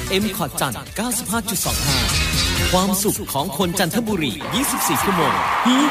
M-Cot จันทร์ 95.25 ความสุขของคนจันทบุรี 24 ชั่วโมง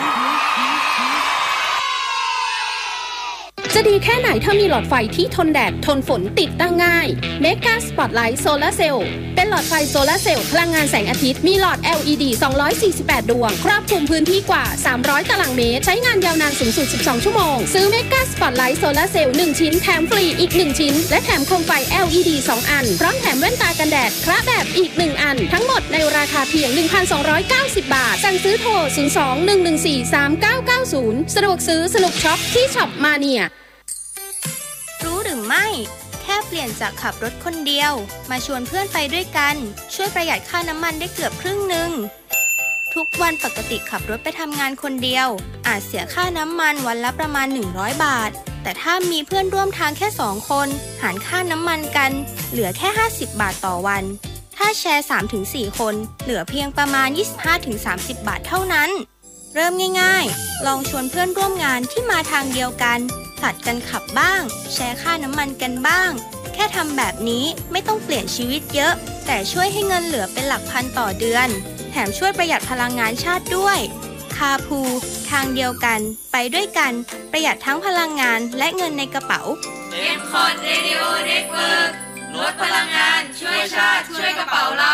จะดีแค่ไหนถ้ามีหลอดไฟที่ทนแดดทนฝนติดตั้งง่าย Mega Spotlight Solar Cell เป็นหลอดไฟโซลาร์เซลล์พลังงานแสงอาทิตย์มีหลอด LED 248 ดวงครอบคลุมพื้นที่กว่า300ตารางเมตรใช้งานยาวนานสูงสุด12ชั่วโมงซื้อ Mega Spotlight Solar Cell 1 ชิ้นแถมฟรีอีก1ชิ้นและแถมโคมไฟ LED 2 อันพร้อมแถมแว่นตากันแดดคระแบบอีก1อันทั้งหมดในราคาเพียง 1,290 บาทสั่งซื้อโทร 02-114-3990 สะดวกซื้อสนุกช็อปที่ช็อปมาเนียรู้หรือไม่แค่เปลี่ยนจากขับรถคนเดียวมาชวนเพื่อนไปด้วยกันช่วยประหยัดค่าน้ำมันได้เกือบครึ่งนึงทุกวันปกติขับรถไปทำงานคนเดียวอาจเสียค่าน้ำมันวันละประมาณ100 บาทแต่ถ้ามีเพื่อนร่วมทางแค่2คนหารค่าน้ำมันกันเหลือแค่50 บาทต่อวันถ้าแชร์ 3-4 คนเหลือเพียงประมาณ 25-30 บาทเท่านั้นเริ่มง่ายๆลองชวนเพื่อนร่วมงานที่มาทางเดียวกันผลัดกันขับบ้างแชร์ค่าน้ำมันกันบ้างแค่ทำแบบนี้ไม่ต้องเปลี่ยนชีวิตเยอะแต่ช่วยให้เงินเหลือเป็นหลักพันต่อเดือนแถมช่วยประหยัดพลังงานชาติด้วยคาพูทางเดียวกันไปด้วยกันประหยัดทั้งพลังงานและเงินในกระเป๋า M-Cot Radio Network ลดพลังงานช่วยชาติช่วยกระเป๋าเรา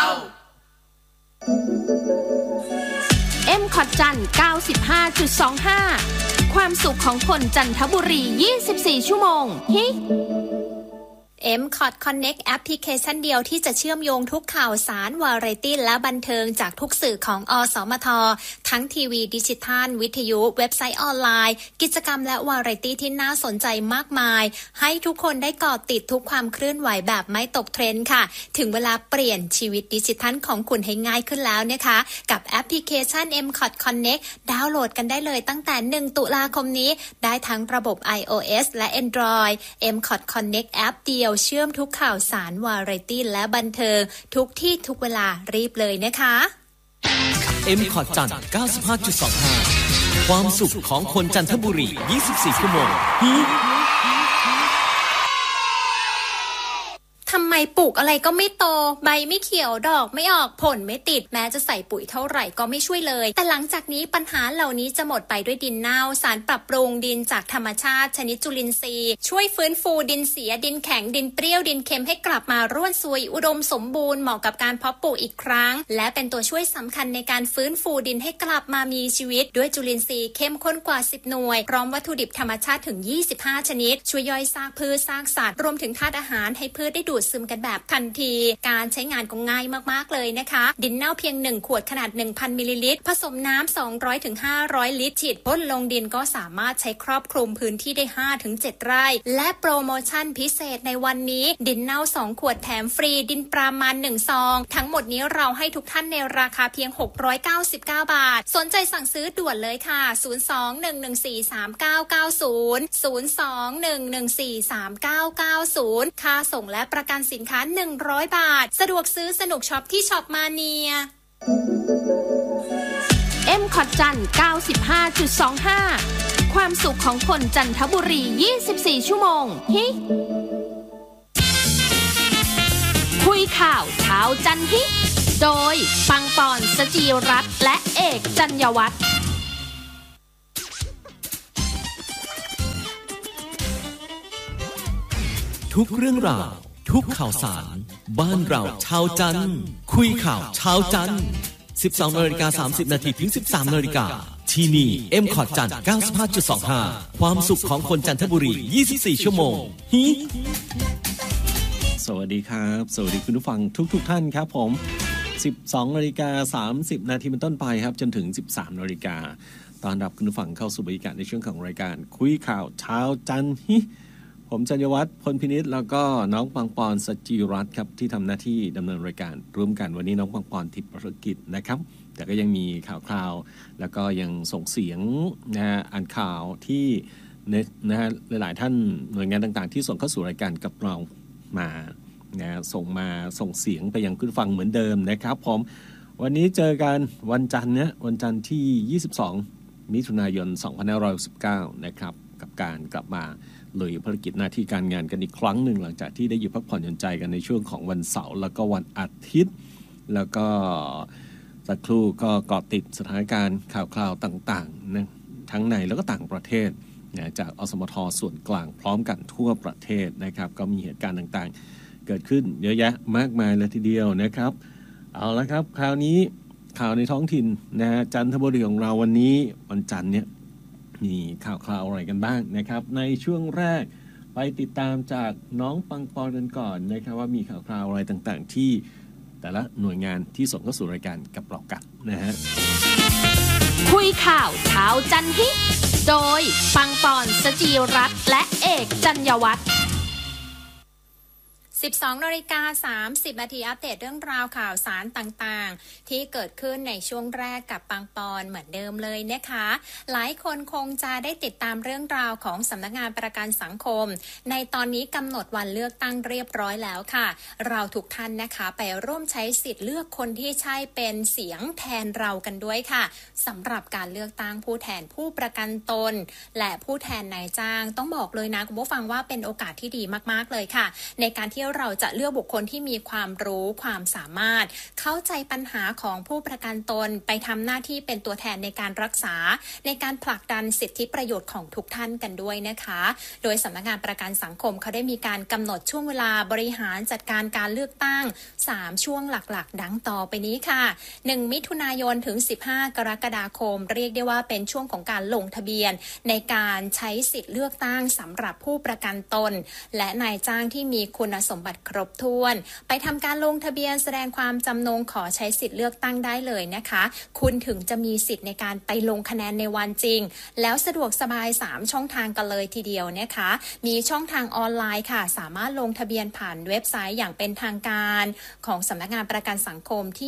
M-Cot จันทร์ 95.25 ความสุขของคนจันทบุรี 24 ชั่วโมง M-Cot Connect แอปพลิเคชันเดียวที่จะเชื่อมโยงทุกข่าวสารวาไรตี้และบันเทิงจากทุกสื่อของอสมททั้งทีวีดิจิทัลวิทยุเว็บไซต์ออนไลน์กิจกรรมและวาไรตี้ที่น่าสนใจมากมายให้ทุกคนได้เกาะติดทุกความเคลื่อนไหวแบบไม่ตกเทรนด์ค่ะถึงเวลาเปลี่ยนชีวิตดิจิทัลของคุณให้ง่ายขึ้นแล้วนะคะกับแอปพลิเคชัน M-Cot Connect ดาวน์โหลดกันได้เลยตั้งแต่1 ตุลาคมนี้ได้ทั้งระบบ iOS และ Android M-Cot Connect แอปเดียวเชื่อมทุกข่าวสารวาไรตี้และบันเทิงทุกที่ทุกเวลารีบเลยนะคะ M-Cot จันทร์ 95.25 ความสุขของคนจันทบุรี 24 ชั่วโมงทำไมปลูกอะไรก็ไม่โตใบไม่เขียวดอกไม่ออกผลไม่ติดแม้จะใส่ปุ๋ยเท่าไหร่ก็ไม่ช่วยเลยแต่หลังจากนี้ปัญหาเหล่านี้จะหมดไปด้วยดินเน่าสารปรับปรุงดินจากธรรมชาติชนิดจุลินทรีย์ช่วยฟื้นฟูดินเสียดินแข็งดินเปรี้ยวดินเค็มให้กลับมาร่วนซุยอุดมสมบูรณ์เหมาะกับการเพาะปลูกอีกครั้งและเป็นตัวช่วยสำคัญในการฟื้นฟูดินให้กลับมามีชีวิตด้วยจุลินทรีย์เข้มข้นกว่า10 หน่วยพร้อมวัตถุดิบธรรมชาติถึง25 ชนิดช่วยย่อยซากพืชซากสัตว์รวมถึงธาตุอาหารให้พืชได้ดูดซึมกันแบบทันทีการใช้งานก็ง่ายมากๆเลยนะคะดินเน่าเพียง1 ขวดขนาด 1,000 มิลลิลิตรผสมน้ำ200 ถึง 500 ลิตรฉีดพ่นลงดินก็สามารถใช้ครอบคลุมพื้นที่ได้ 5 ถึง 7 ไร่และโปรโมชั่นพิเศษในวันนี้ดินเน่า2 ขวดแถมฟรีดินปรามาณ1 ซองทั้งหมดนี้เราให้ทุกท่านในราคาเพียง699 บาทสนใจสั่งซื้อด่วนเลยค่ะ02-114-3990 02-114-3990 ค่าส่งและประกันสินค้า100 บาทสะดวกซื้อสนุกช็อปที่ช็อปมาเนีย M-Cot จันทร์ 95.25 ความสุขของคนจันทบุรี 24 ชั่วโมงคุยข่าวเช้าจันทร์โดยปังปอนสจีรัตน์และเอกจัญญวัฒน์ทุกเรื่องราวทุกข่าวสารบ้านเราชาวจันทร์คุยข่าวชาวจันทร์ 12:30 นาทีถึง 13 นาฬิกาที่นี่ M-Cot จันทร์ 95.25 ความสุขของคนจันทบุรี 24 ชั่วโมงสวัสดีครับสวัสดีคุณผู้ฟังทุกท่านครับผม 12:30 นาทีเป็นต้นไปครับจนถึง 13 นาฬิกาต้อนรับคุณผู้ฟังเข้าสู่บรรยากาศในช่วงของรายการคุยข่าวชาวจันทร์ผมจัญญวัฒน์พลพินิจแล้วก็น้องปังปอนสจิรัตน์ครับที่ทำหน้าที่ดำเนินรายการร่วมกันวันนี้น้องปังปอนติดภารกิจนะครับแต่ก็ยังมีข่าวคราวแล้วก็ยังส่งเสียงนะอ่านข่าวที่นะฮะหลายๆท่านหน่วยงานต่างๆที่ส่งเข้าสู่รายการกับเรามานะส่งเสียงไปยังคุณฟังเหมือนเดิมนะครับผมวันนี้เจอกันวันจันทร์วันจันทร์ที่22 มิถุนายน 2569นะครับกับการกลับมาลุยภารกิจหน้าที่การงานกันอีกครั้งหนึ่งหลังจากที่ได้หยุดพักผ่อนหย่อนใจกันในช่วงของวันเสาร์แล้วก็วันอาทิตย์แล้วก็สักครู่ก็เกาะติดสถานการณ์ข่าวคราวต่างๆนะทั้งในแล้วก็ต่างประเทศนะจากอสมทส่วนกลางพร้อมกันทั่วประเทศนะครับก็มีเหตุการณ์ต่างๆเกิดขึ้นเยอะแยะมากมายเลยทีเดียวนะครับเอาละครับคราวนี้ข่าวในท้องถิ่นนะฮะจันทบุรีของเราวันนี้วันจันทร์เนี่ยมีข่าวคราวอะไรกันบ้างนะครับในช่วงแรกไปติดตามจากน้องปังปอนกันก่อนนะครับว่ามีข่าวคราวอะไรต่างๆที่แต่ละหน่วยงานที่ส่งเข้าสู่รายการกับเรากันนะฮะคุยข่าวเช้าจันฮิโดยปังปอนสจีรัตน์และเอกจัญญวัฒน์ 12 นาฬิกา 30 นาทีอัปเดตเรื่องราวข่าวสารต่างๆที่เกิดขึ้นในช่วงแรกกับปังปอนเหมือนเดิมเลยนะคะหลายคนคงจะได้ติดตามเรื่องราวของสำนักงานประกันสังคมในตอนนี้กำหนดวันเลือกตั้งเรียบร้อยแล้วค่ะเราทุกท่านนะคะไปร่วมใช้สิทธิ์เลือกคนที่ใช่เป็นเสียงแทนเรากันด้วยค่ะสำหรับการเลือกตั้งผู้แทนผู้ประกันตนและผู้แทนนายจ้างต้องบอกเลยนะคุณผู้ฟังว่าเป็นโอกาสที่ดีมากๆเลยค่ะในการที่เราจะเลือกบุคคลที่มีความรู้ความสามารถเข้าใจปัญหาของผู้ประกันตนไปทำหน้าที่เป็นตัวแทนในการรักษาในการผลักดันสิทธิประโยชน์ของทุกท่านกันด้วยนะคะโดยสำนักงานประกันสังคมเขาได้มีการกำหนดช่วงเวลาบริหารจัดการการเลือกตั้ง3ช่วงหลักๆดังต่อไปนี้ค่ะ1มิถุนายนถึง15กรกฎาคมเรียกได้ว่าเป็นช่วงของการลงทะเบียนในการใช้สิทธิเลือกตั้งสำหรับผู้ประกันตนและนายจ้างที่มีคุณสมบัติครบถ้วนไปทำการลงทะเบียนแสดงความจำนงขอใช้สิทธิ์เลือกตั้งได้เลยนะคะคุณถึงจะมีสิทธิ์ในการไปลงคะแนนในวันจริงแล้วสะดวกสบาย3ช่องทางกันเลยทีเดียวนะคะมีช่องทางออนไลน์ค่ะสามารถลงทะเบียนผ่านเว็บไซต์อย่างเป็นทางการของสำนักงานประกันสังคมที่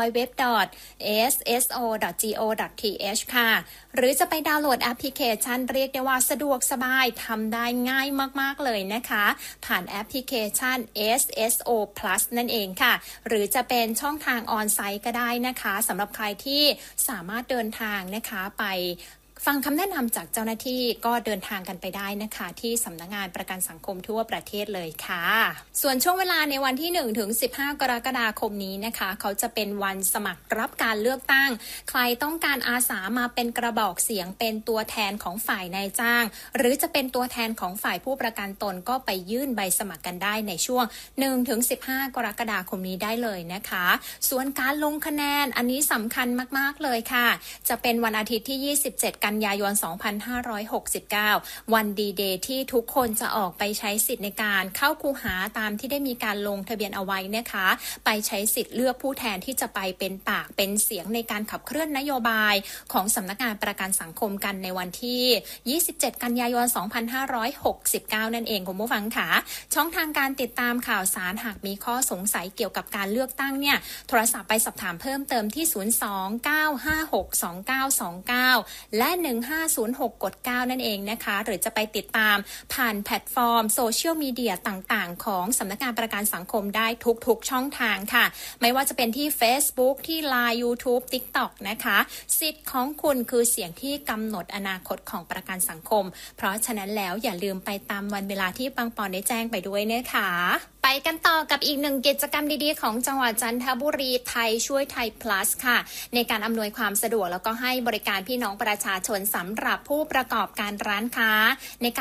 www.sso.go.th ค่ะหรือจะไปดาวน์โหลดแอปพลิเคชันเรียกได้ว่าสะดวกสบายทำได้ง่ายมากๆเลยนะคะผ่านแอปพลิเคชัน SSO Plus นั่นเองค่ะหรือจะเป็นช่องทางออนไซต์ก็ได้นะคะสำหรับใครที่สามารถเดินทางนะคะไปฟังคำแนะนำจากเจ้าหน้าที่ก็เดินทางกันไปได้นะคะที่สำนักงานประกันสังคมทั่วประเทศเลยค่ะส่วนช่วงเวลาในวันที่1ถึง15กรกฎาคมนี้นะคะเขาจะเป็นวันสมัครรับการเลือกตั้งใครต้องการอาสามาเป็นกระบอกเสียงเป็นตัวแทนของฝ่ายนายจ้างหรือจะเป็นตัวแทนของฝ่ายผู้ประกันตนก็ไปยื่นใบสมัครกันได้ในช่วง1ถึง15กรกฎาคมนี้ได้เลยนะคะส่วนการลงคะแนนอันนี้สำคัญมากๆเลยค่ะจะเป็นวันอาทิตย์ที่27กันยายน 2569 วันดีเดย์ที่ทุกคนจะออกไปใช้สิทธิ์ในการเข้าคูหาตามที่ได้มีการลงทะเบียนเอาไว้นะคะไปใช้สิทธิ์เลือกผู้แทนที่จะไปเป็นปากเป็นเสียงในการขับเคลื่อนนโยบายของสำนักงานประกันสังคมกันในวันที่27กันยายน 2569 นั่นเองคุณผู้ฟังค่ะช่องทางการติดตามข่าวสารหากมีข้อสงสัยเกี่ยวกับการเลือกตั้งเนี่ยโทรศัพท์ไปสอบถามเพิ่มเติมที่02-956-2929และ1506กด9นั่นเองนะคะหรือจะไปติดตามผ่านแพลตฟอร์มโซเชียลมีเดียต่างๆของสำนักงานประกันสังคมได้ทุกช่องทางค่ะไม่ว่าจะเป็นที่ Facebook ที่ LINE YouTube TikTok นะคะสิทธิ์ของคุณคือเสียงที่กำหนดอนาคตของประกันสังคมเพราะฉะนั้นแล้วอย่าลืมไปตามวันเวลาที่ปังปอนได้แจ้งไปด้วยนะคะไปกันต่อกับอีกหนึ่งกิจกรรมดีๆของจังหวัดจันทบุรีไทยช่วยไทย plus ค่ะในการอำนวยความสะดวกแล้วก็ให้บริการพี่น้องประชาชนสำหรับผู้ประกอบการร้านค้าใน